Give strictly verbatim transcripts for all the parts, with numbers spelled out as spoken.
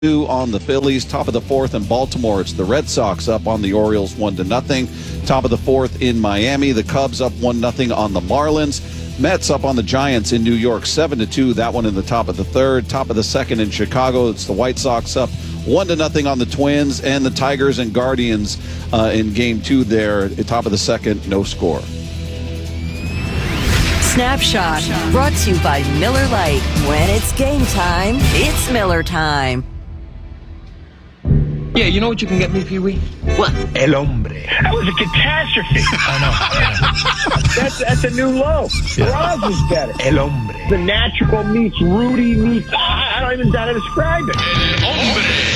Two on the Phillies. Top of the fourth in Baltimore, it's the Red Sox up on the Orioles one to nothing. Top of the fourth in Miami, the Cubs up one nothing on the Marlins. Mets up on the Giants in New York seven to two. That one in the top of the third. Top of the second in Chicago, it's the White Sox up one to nothing on the Twins, and the Tigers and Guardians uh, in game two there. At top of the second, no score. Snapshot brought to you by Miller Lite. When it's game time, it's Miller time. Yeah, you know what you can get me, Pee-wee? What? El Hombre. That was a catastrophe. I know. I know. That's that's a new low. Roz is better. El Hombre. The natural meets Rudy meets. I don't even know how to describe it. El Hombre.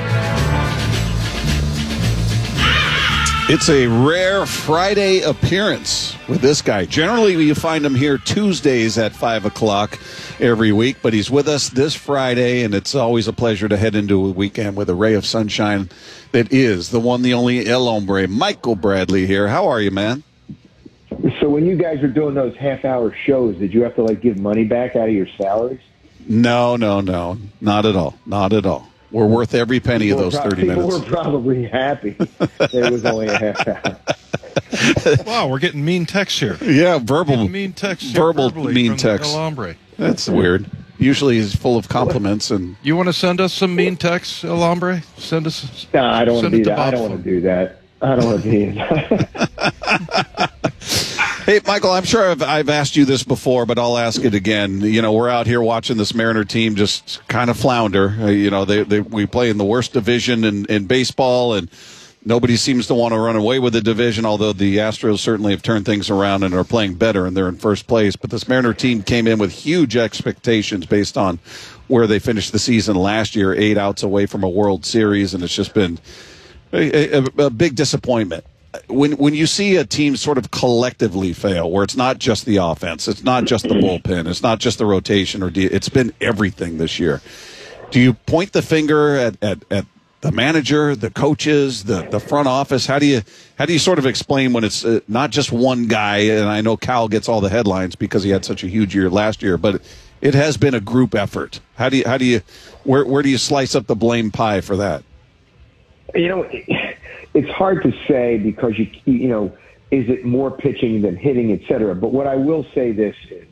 It's a rare Friday appearance with this guy. Generally, you find him here Tuesdays at five o'clock every week, but he's with us this Friday, and it's always a pleasure to head into a weekend with a ray of sunshine that is the one, the only El Hombre. Michael Bradley here. How are you, man? So when you guys were doing those half-hour shows, did you have to, like, give money back out of your salaries? No, no, no. Not at all. Not at all. We're worth every penny people of those pro- thirty people minutes. People were probably happy that it was only a half hour. Wow, we're getting mean texts here. Yeah, verbal mean texts. Verbal mean texts. El Hombre. That's weird. Usually he's full of compliments. And you want to send us some mean texts, El Hombre? Send us. No, I don't want to do that. I don't want to do that. I don't want to be. Hey, Michael, I'm sure I've, I've asked you this before, but I'll ask it again. You know, we're out here watching this Mariner team just kind of flounder. Uh, you know, they, they we play in the worst division in, in baseball, and nobody seems to want to run away with the division, although the Astros certainly have turned things around and are playing better, and they're in first place. But this Mariner team came in with huge expectations based on where they finished the season last year, eight outs away from a World Series, and it's just been a, a, a big disappointment. When when you see a team sort of collectively fail, where it's not just the offense, it's not just the bullpen, it's not just the rotation, or de- it's been everything this year. Do you point the finger at, at, at the manager, the coaches, the, the front office? How do you how do you sort of explain when it's uh, not just one guy? And I know Cal gets all the headlines because he had such a huge year last year, but it has been a group effort. How do you how do you where where do you slice up the blame pie for that? You know. It's hard to say because, you you know, is it more pitching than hitting, et cetera. But what I will say this is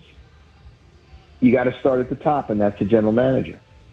you got to start at the top, and that's the general manager.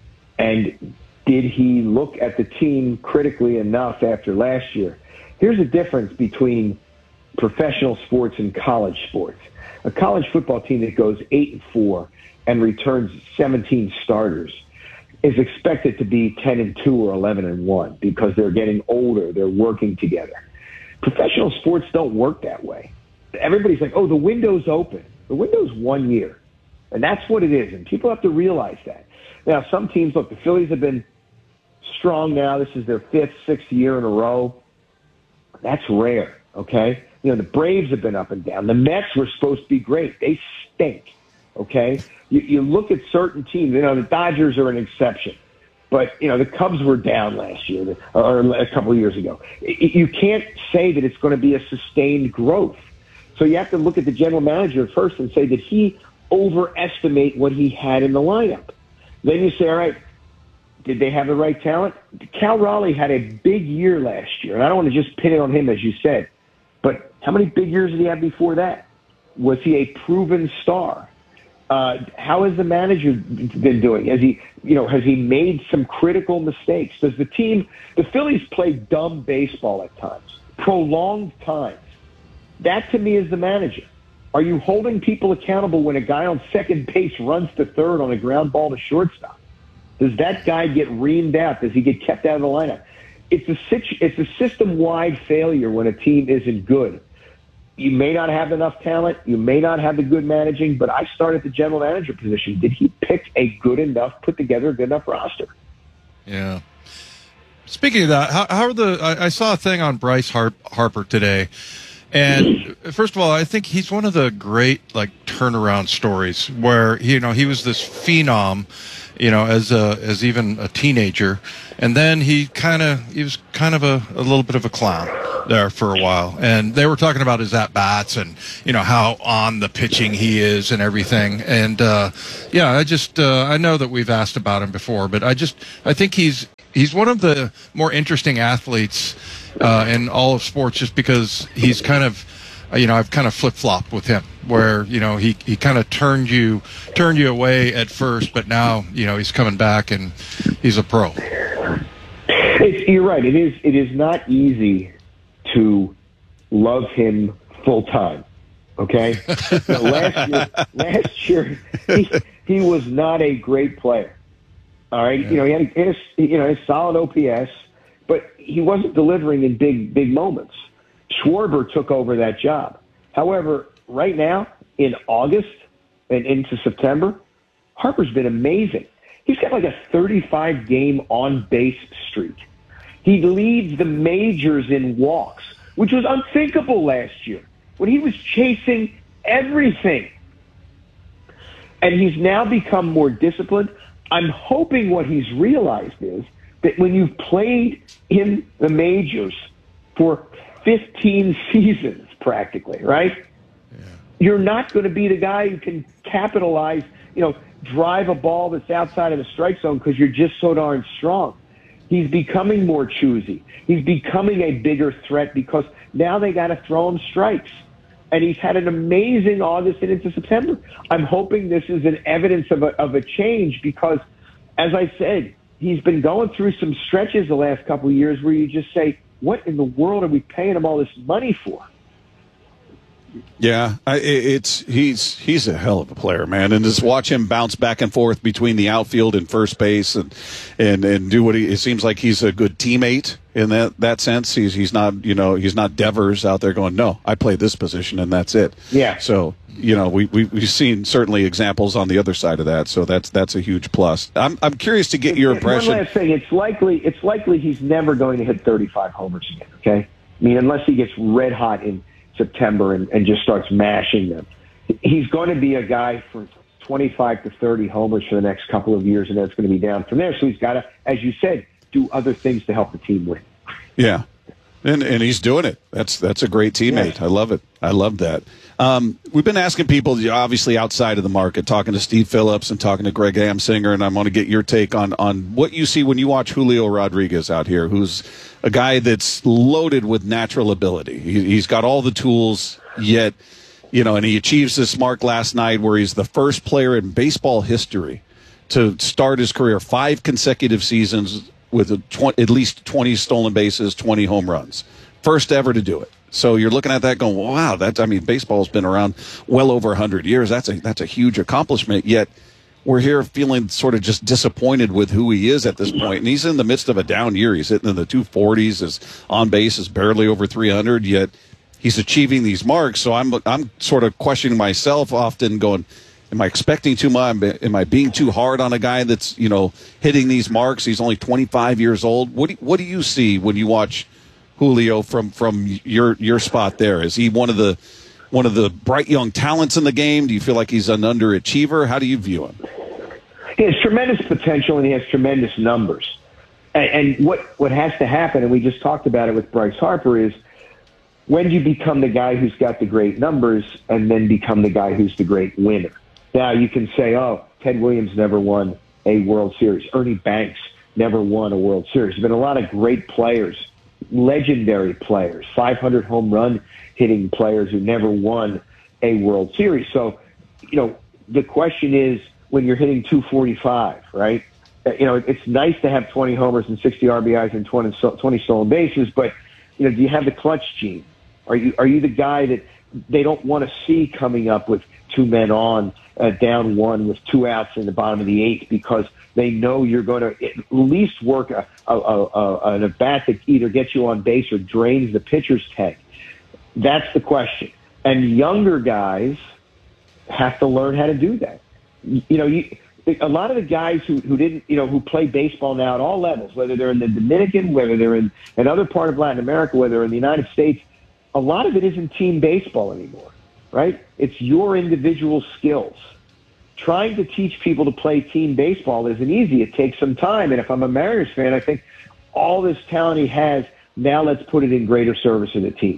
And did he look at the team critically enough after last year? Here's a difference between professional sports and college sports. A college football team that goes eight and four and returns seventeen starters is expected to be ten and two or eleven and one because they're getting older, they're working together. Professional sports don't work that way. Everybody's like, oh, the window's open. The window's one year. And that's what it is. And people have to realize that. Now, some teams, look, the Phillies have been strong now. This is their fifth, sixth year in a row. That's rare, okay? You know, the Braves have been up and down. The Mets were supposed to be great. They stink, okay? You, you look at certain teams, you know, the Dodgers are an exception. But, you know, the Cubs were down last year or a couple of years ago. You can't say that it's going to be a sustained growth. So you have to look at the general manager first and say, did he overestimate what he had in the lineup? Then you say, all right, did they have the right talent? Cal Raleigh had a big year last year, and I don't want to just pin it on him, as you said. But how many big years did he have before that? Was he a proven star? Uh, how has the manager been doing? Has he, you know, has he made some critical mistakes? Does the team, the Phillies play dumb baseball at times, prolonged times. That to me is the manager. Are you holding people accountable when a guy on second base runs to third on a ground ball to shortstop? Does that guy get reamed out? Does he get kept out of the lineup? It's a it's a system-wide failure when a team isn't good. You may not have enough talent. You may not have the good managing, but I start at the general manager position. Did he pick a good enough, put together a good enough roster? Yeah. Speaking of that, how, how are the? I, I saw a thing on Bryce Harp, Harper today, and first of all, I think he's one of the great like turnaround stories where you know he was this phenom, you know, as a as even a teenager, and then he kind of he was kind of a, a little bit of a clown. there for a while, and they were talking about his at bats and you know how on the pitching he is and everything. And uh, yeah, I just uh, I know that we've asked about him before, but I just I think he's he's one of the more interesting athletes uh, in all of sports, just because he's kind of you know I've kind of flip flopped with him, where you know he, he kind of turned you turned you away at first, but now you know he's coming back and he's a pro. It's, you're right. It is. It is not easy to love him full time. Okay. So last year, last year he, he was not a great player. All right. Yeah. You know he had, a, he had a, you know a solid O P S, but he wasn't delivering in big big moments. Schwarber took over that job. However, right now in August and into September, Harper's been amazing. He's got like a thirty-five game on base streak. He leads the majors in walks, which was unthinkable last year when he was chasing everything. And he's now become more disciplined. I'm hoping what he's realized is that when you've played in the majors for fifteen seasons practically, right? Yeah. You're not going to be the guy who can capitalize, you know, drive a ball that's outside of the strike zone because you're just so darn strong. He's becoming more choosy. He's becoming a bigger threat because now they got to throw him strikes. And he's had an amazing August and into September. I'm hoping this is an evidence of a, of a change because, as I said, he's been going through some stretches the last couple of years where you just say, what in the world are we paying him all this money for? Yeah, I, it's he's he's a hell of a player, man, and just watch him bounce back and forth between the outfield and first base, and and, and do what he. It seems like he's a good teammate in that, that sense. He's he's not you know he's not Devers out there going, no, I play this position and that's it. Yeah. So you know we, we we've seen certainly examples on the other side of that. So that's that's a huge plus. I'm I'm curious to get your impression. One last thing, it's likely it's likely he's never going to hit thirty-five homers again. Okay, I mean unless he gets red hot in September and, and just starts mashing them. He's going to be a guy for twenty-five to thirty homers for the next couple of years, and then it's going to be down from there. So he's got to, as you said, do other things to help the team win. Yeah, and and he's doing it. That's that's a great teammate. Yeah. I love it. I love that. Um, we've been asking people, obviously outside of the market, talking to Steve Phillips and talking to Greg Amsinger, and I want to get your take on on what you see when you watch Julio Rodriguez out here, who's a guy that's loaded with natural ability. He, he's got all the tools, yet, you know, and he achieves this mark last night where he's the first player in baseball history to start his career five consecutive seasons with a tw- at least twenty stolen bases, twenty home runs. First ever to do it. So you're looking at that going, wow, that's, I mean, baseball's been around well over one hundred years. That's a that's a huge accomplishment, yet we're here feeling sort of just disappointed with who he is at this point. And he's in the midst of a down year. He's hitting in the two forties. His on base is barely over three hundred, yet he's achieving these marks. So I'm I'm sort of questioning myself often going, am I expecting too much? Am I being too hard on a guy that's, you know, hitting these marks? He's only twenty-five years old. What do, what do you see when you watch Julio from, from your your spot there? Is he one of the one of the bright young talents in the game? Do you feel like he's an underachiever? How do you view him? He has tremendous potential and he has tremendous numbers. And, and what, what has to happen, and we just talked about it with Bryce Harper, is when you become the guy who's got the great numbers and then become the guy who's the great winner. Now you can say, oh, Ted Williams never won a World Series. Ernie Banks never won a World Series. There's been a lot of great players, legendary players, five hundred home run hitting players who never won a World Series. So, you know, the question is when you're hitting two forty-five, right? You know, it's nice to have twenty homers and sixty R B Is and twenty, twenty stolen bases, but, you know, do you have the clutch gene? Are you, are you the guy that they don't want to see coming up with two men on, uh, down one with two outs in the bottom of the eighth because they know you're going to at least work a, a, a, a, a bat that either gets you on base or drains the pitcher's tank? That's the question. And younger guys have to learn how to do that. You know, you, a lot of the guys who, who didn't, you know, who play baseball now at all levels, whether they're in the Dominican, whether they're in another part of Latin America, whether they're in the United States, a lot of it isn't team baseball anymore, right? It's your individual skills. Trying to teach people to play team baseball isn't easy. It takes some time. And if I'm a Mariners fan, I think all this talent he has, Now let's put it in greater service of the team.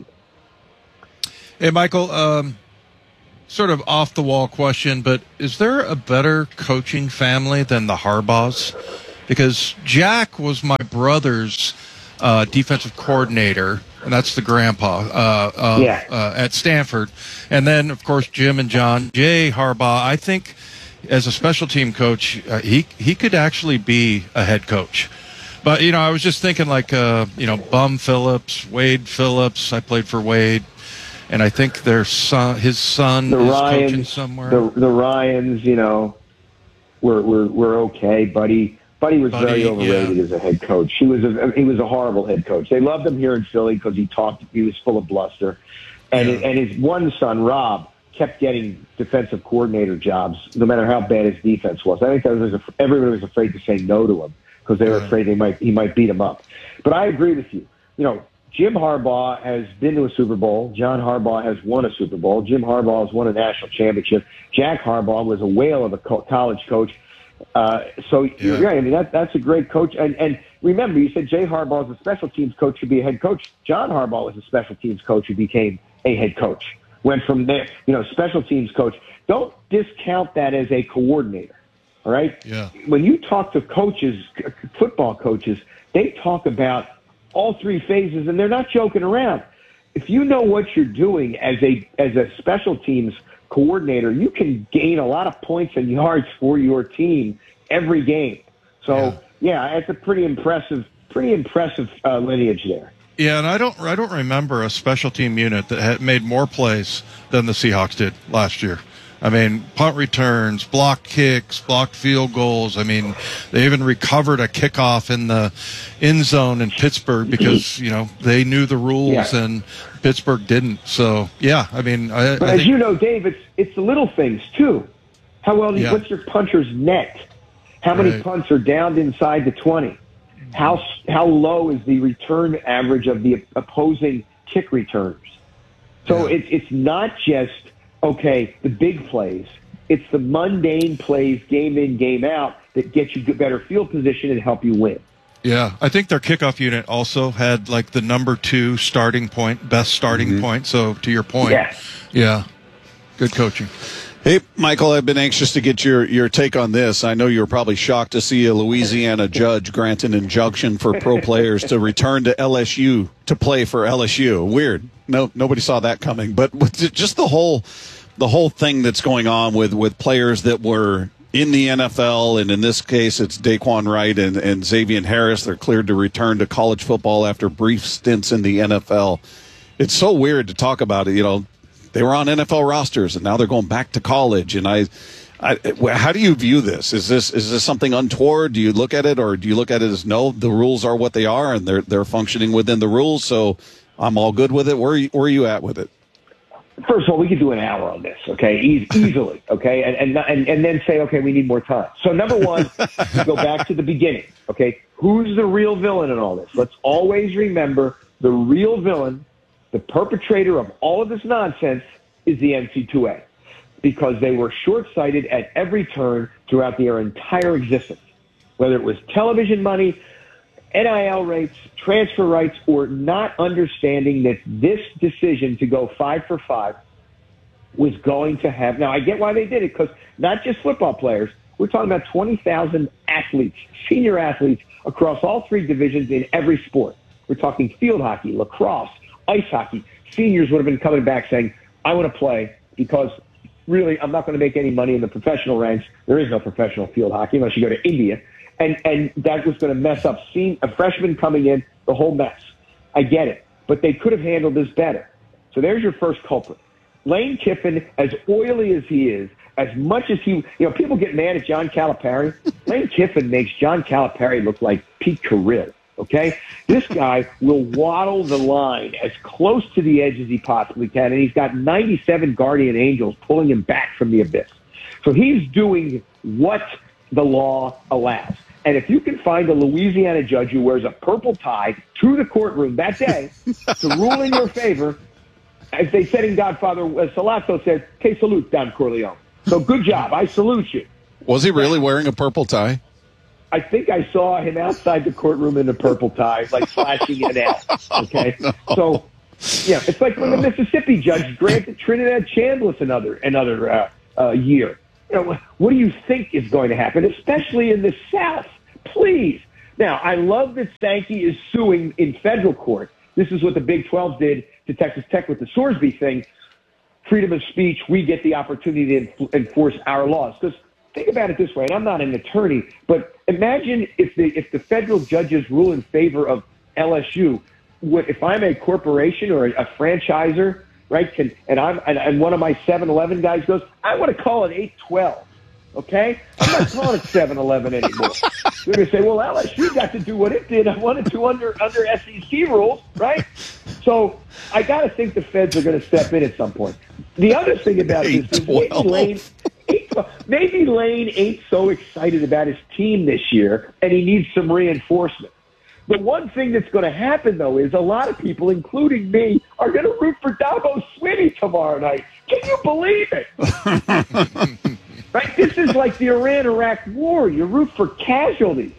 Hey, Michael, um, sort of off the wall question, but is there a better coaching family than the Harbaughs? Because Jack was my brother's uh, defensive coordinator, and that's the grandpa uh, uh, Yeah. uh, at Stanford. And then, of course, Jim and John. Jay Harbaugh, I think, as a special team coach, uh, he he could actually be a head coach. But, you know, I was just thinking like, uh, you know, Bum Phillips, Wade Phillips. I played for Wade. And I think their son, his son The is coaching Ryans, somewhere. the the Ryans, you know, were were were okay. Buddy, Buddy was Buddy, very overrated yeah. as a head coach. He was a he was a horrible head coach. They loved him here in Philly because he talked. He was full of bluster, and Yeah. and his one son Rob kept getting defensive coordinator jobs, no matter how bad his defense was. I think that was everybody was afraid to say no to him because they were Yeah. afraid they might he might beat him up. But I agree with you. You know, Jim Harbaugh has been to a Super Bowl. John Harbaugh has won a Super Bowl. Jim Harbaugh has won a national championship. Jack Harbaugh was a whale of a co- college coach. Uh, so you're Yeah. right. I mean, that, that's a great coach. And, and remember, you said Jay Harbaugh is a special teams coach should be a head coach. John Harbaugh was a special teams coach who became a head coach. Went from there, you know, special teams coach. Don't discount that as a coordinator. All right. Yeah. When you talk to coaches, football coaches, they talk about all three phases, and they're not joking around. If you know what you're doing as a as a special teams coordinator, you can gain a lot of points and yards for your team every game. So, yeah, yeah it's a pretty impressive, pretty impressive uh, lineage there. Yeah, and I don't I don't remember a special team unit that had made more plays than the Seahawks did last year. I mean, punt returns, blocked kicks, blocked field goals. I mean, they even recovered a kickoff in the end zone in Pittsburgh because, you know, they knew the rules Yeah. and Pittsburgh didn't. So, yeah, I mean, I, But I as think, you know, Dave, it's it's the little things too. How well? Do you, Yeah. What's your puncher's net? How many Right. punts are downed inside the twenty? How how low is the return average of the opposing kick returners? So Yeah. it's it's not just okay the big plays. It's the mundane plays, game in, game out, that get you better field position and help you win. yeah, I think their kickoff unit also had like the number two starting point, best starting point. So, to your point, Yeah. yeah, good coaching. Hey, Michael, I've been anxious to get your, your take on this. I know you were probably shocked to see a Louisiana judge grant an injunction for pro players to return to L S U to play for L S U. Weird. No, nobody saw that coming. But with just the whole the whole thing that's going on with, with players that were in the N F L, and in this case it's Daquan Wright and, and Xavier Harris. They're cleared to return to college football after brief stints in the N F L. It's so weird to talk about it, you know. They were on N F L rosters, and now they're going back to college. And I, I, how do you view this? Is this is this something untoward? Do you look at it, or do you look at it as no? The rules are what they are, and they're they're functioning within the rules. So I'm all good with it. Where are you, where are you at with it? First of all, we could do an hour on this, okay, e- easily, okay, and, and and and then say, okay, we need more time. So number one, go back to the beginning, okay. Who's the real villain in all this? Let's always remember the real villain. The perpetrator of all of this nonsense is the N C double A, because they were short-sighted at every turn throughout their entire existence, whether it was television money, N I L rates, transfer rights, or not understanding that this decision to go five for five was going to have. Now, I get why they did it, because not just football players. We're talking about twenty thousand athletes, senior athletes, across all three divisions in every sport. We're talking field hockey, lacrosse, ice hockey. Seniors would have been coming back saying, I want to play because really I'm not going to make any money in the professional ranks. There is no professional field hockey unless you go to India. And and that was going to mess up seeing a freshman coming in, the whole mess. I get it. But they could have handled this better. So there's your first culprit. Lane Kiffin, as oily as he is, as much as he, you know, people get mad at John Calipari. Lane Kiffin makes John Calipari look like Pete Carril. Okay? This guy will waddle the line as close to the edge as he possibly can, and he's got ninety-seven guardian angels pulling him back from the abyss. So he's doing what the law allows. And if you can find a Louisiana judge who wears a purple tie to the courtroom that day to rule in your favor, as they said in Godfather, uh, Salazzo said, "Que salute, Don Corleone." So good job. I salute you. Was he really wearing a purple tie? I think I saw him outside the courtroom in a purple tie, like flashing it out. Okay, oh, no. so yeah, it's like when the Mississippi judge granted Trinidad Chambliss another another uh, uh, year. You know, what do you think is going to happen, especially in the South? Please. Now, I love that Sankey is suing in federal court. This is what the Big twelve did to Texas Tech with the Sorsby thing. Freedom of speech, we get the opportunity to enf- enforce our laws. Because think about it this way, and I'm not an attorney, but imagine if the if the federal judges rule in favor of L S U. What, if I'm a corporation or a, a franchisor, right, can, and I'm and, and one of my seven eleven guys goes, I want to call it eight twelve, okay? I'm not calling it seven eleven anymore. They're going to say, well, L S U got to do what it did. I wanted to under under S E C rules, right? So I got to think the feds are going to step in at some point. The other thing about this is maybe Lane, maybe Lane ain't so excited about his team this year, and he needs some reinforcement. The one thing that's going to happen, though, is a lot of people, including me, are going to root for Dabo Swinney tomorrow night. Can you believe it? Right? This is like the Iran-Iraq war. You root for casualties.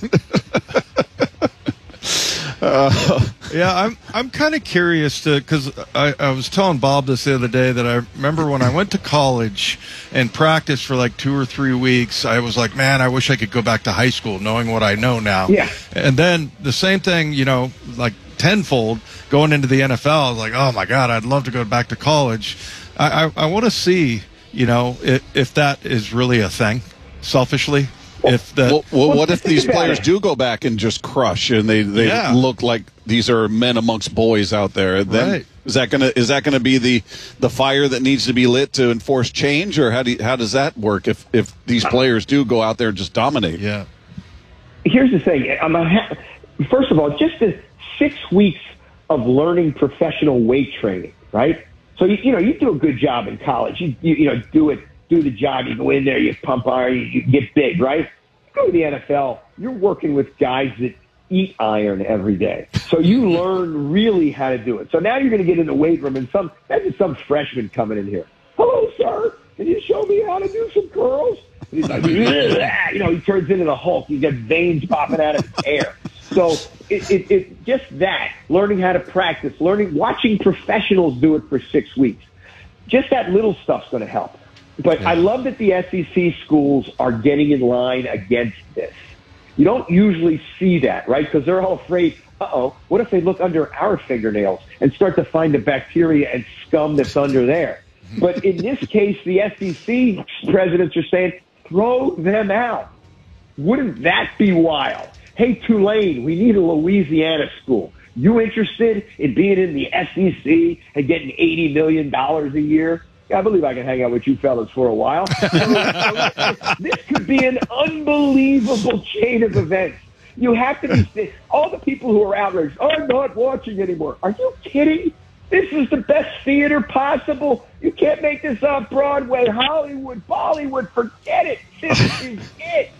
Uh, yeah, I'm I'm kind of curious to because I, I was telling Bob this the other day that I remember when I went to college and practiced for like two or three weeks. I was like, man, I wish I could go back to high school, knowing what I know now. Yeah. And then the same thing, you know, like tenfold going into the N F L. I was like, oh my God, I'd love to go back to college. I I, I want to see, you know, if, if that is really a thing, selfishly. If the, well, well, well, what if these players it. do go back and just crush and they, they yeah. look like these are men amongst boys out there? Then right. is that gonna is that gonna be the, the fire that needs to be lit to enforce change, or how do you, how does that work if if these players do go out there and just dominate? Yeah. Here's the thing. I'm a ha- First of all, just the six weeks of learning professional weight training, right? So you, you know you do a good job in college. You you, you know do it. Do the job, you go in there, you pump iron, you, you get big, right? You go to the N F L, you're working with guys that eat iron every day. So you learn really how to do it. So now you're going to get in the weight room and some, imagine some freshman coming in here. Hello, sir. Can you show me how to do some curls? And he's like, you know, he turns into the Hulk. He's got veins popping out of his hair. So it, it, it just that, learning how to practice, learning, watching professionals do it for six weeks. Just that little stuff's going to help. But yeah. I love that the S E C schools are getting in line against this. You don't usually see that, right? Because they're all afraid, uh-oh, what if they look under our fingernails and start to find the bacteria and scum that's under there? But in this case, the S E C presidents are saying, throw them out. Wouldn't that be wild? Hey, Tulane, we need a Louisiana school. You interested in being in the S E C and getting eighty million dollars a year? I believe I can hang out with you fellas for a while. So, so this could be an unbelievable chain of events. You have to be, all the people who are outraged, oh, I'm not watching anymore. Are you kidding? This is the best theater possible. You can't make this off Broadway, Hollywood, Bollywood. Forget it. This is it.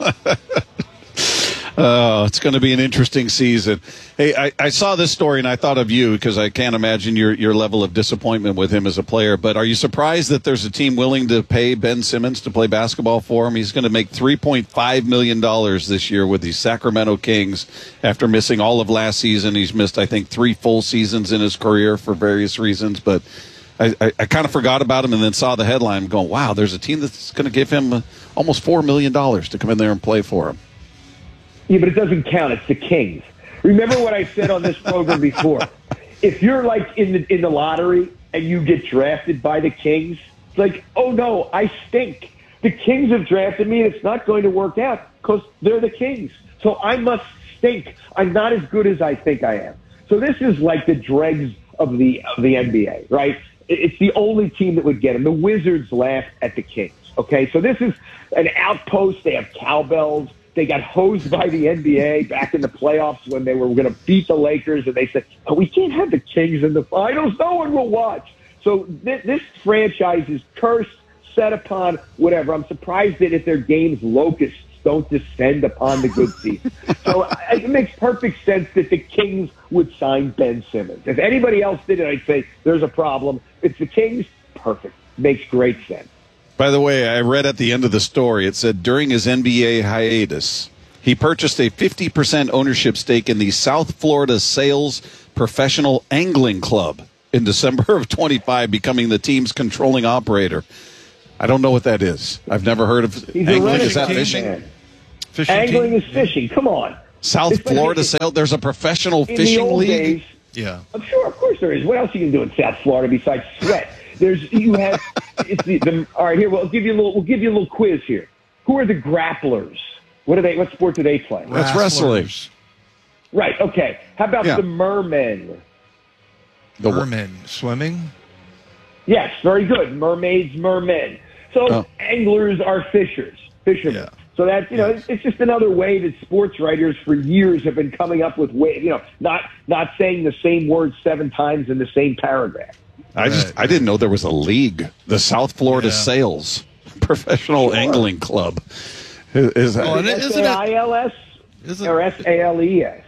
Oh, it's going to be an interesting season. Hey, I, I saw this story and I thought of you because I can't imagine your, your level of disappointment with him as a player. But are you surprised that there's a team willing to pay Ben Simmons to play basketball for him? He's going to make three point five million dollars this year with the Sacramento Kings after missing all of last season. He's missed, I think, three full seasons in his career for various reasons. But I, I, I kind of forgot about him and then saw the headline going, wow, there's a team that's going to give him almost four million dollars to come in there and play for him. Yeah, but it doesn't count. It's the Kings. Remember what I said on this program before. If you're like in the in the lottery and you get drafted by the Kings, it's like, oh no, I stink. The Kings have drafted me and it's not going to work out because they're the Kings. So I must stink. I'm not as good as I think I am. So this is like the dregs of the of the N B A, right? It's the only team that would get him. The Wizards laughed at the Kings. Okay, so this is an outpost. They have cowbells. They got hosed by the N B A back in the playoffs when they were going to beat the Lakers, and they said, oh, we can't have the Kings in the finals. No one will watch. So th- this franchise is cursed, set upon, whatever. I'm surprised that if their games locusts don't descend upon the good season. So I, it makes perfect sense that the Kings would sign Ben Simmons. If anybody else did it, I'd say there's a problem. It's the Kings, perfect. Makes great sense. By the way, I read at the end of the story, it said during his N B A hiatus, He purchased a fifty percent ownership stake in the South Florida Sales Professional Angling Club in December of twenty-five, becoming the team's controlling operator. I don't know what that is. I've never heard of He's a angling. Is that renaissance fishing? man. Fishing Angling team? is fishing. Come on. South It's like- Florida Sales. There's a professional In the fishing old league. days, Yeah. I'm sure, of course there is. What else are you can do in South Florida besides sweat? There's you have. It's the, the, all right, here we'll give you a little. We'll give you a little quiz here. Who are the grapplers? What are they? What sport do they play? That's wrestling. Wrestlers. Right. Okay. How about Yeah. the mermen? The Mermen. Swimming? Yes, very good. Mermaids, mermen. So Oh. anglers are fishers, fishermen. Yeah. So that's, you know, it's, it's just another way that sports writers for years have been coming up with way, you know, not not saying the same word seven times in the same paragraph. I just Right, I didn't know there was a league, the South Florida Yeah. Sales Professional Sure. Angling Club. Is, is that, Oh, and it- S isn't A I L S Isn't, or S A L E S?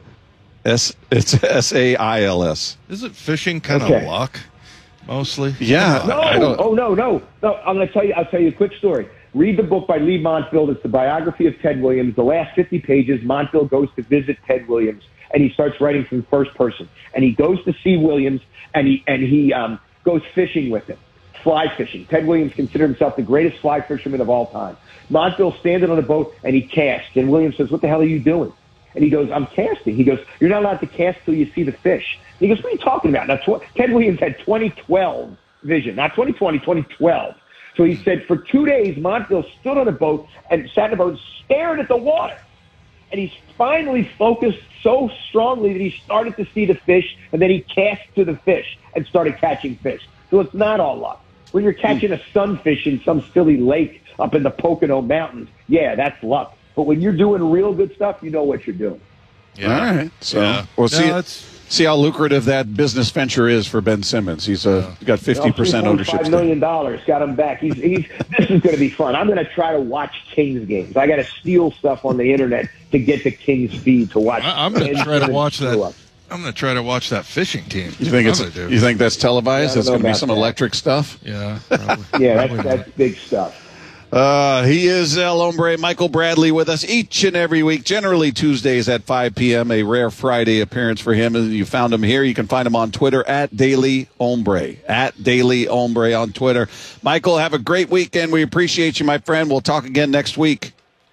S? It's S A I L S. isn't fishing kind of Okay. luck, mostly? Yeah, No, I don't. oh no, no, no. I'm going to tell you. I'll tell you a quick story. Read the book by Lee Montville. It's the biography of Ted Williams. The last fifty pages, Montville goes to visit Ted Williams, and he starts writing from first person. And he goes to see Williams, and he and he um, goes fishing with him, fly fishing. Ted Williams considered himself the greatest fly fisherman of all time. Montville standing on a boat, and he casts. And Williams says, "What the hell are you doing?" And he goes, "I'm casting." He goes, "You're not allowed to cast till you see the fish." And he goes, "What are you talking about?" Now, tw- Ted Williams had twenty twelve vision, not twenty twenty, twenty twelve. So he said for two days, Montville stood on a boat and sat in a boat and stared at the water. And he finally focused so strongly that he started to see the fish, and then he cast to the fish and started catching fish. So it's not all luck. When you're catching a sunfish in some silly lake up in the Pocono Mountains, yeah, that's luck. But when you're doing real good stuff, you know what you're doing. Yeah. All right. So Yeah. we'll see. No, it's- see how lucrative that business venture is for Ben Simmons. He's uh, got fifty percent ownership. Five stake. million dollars got him back. He's, he's, this is going to be fun. I'm going to try to watch Kings games. I got to steal stuff on the internet to get the Kings feed to watch. I, I'm going to Ben try to Simmons watch screw that. up. I'm going to try to watch that fishing team. You think I'm it's? gonna do. You think that's televised? I don't It's know going to be about some that. electric stuff. Yeah. Probably, Yeah, probably that's, not. that's big stuff. Uh, he is El Hombre, Michael Bradley, with us each and every week, generally Tuesdays at five p.m., a rare Friday appearance for him. And you found him here. You can find him on Twitter at Daily Hombre, at Daily Hombre on Twitter. Michael, have a great weekend. We appreciate you, my friend. We'll talk again next week.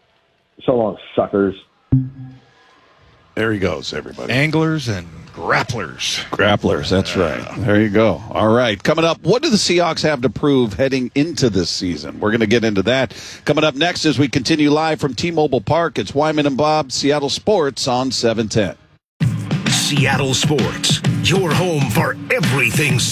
So long, suckers. There he goes, everybody. Anglers and grapplers. Grapplers, that's right. There you go. All right. Coming up, what do the Seahawks have to prove heading into this season? We're going to get into that. Coming up next as we continue live from T-Mobile Park, it's Wyman and Bob, Seattle Sports on seven ten. Seattle Sports, your home for everything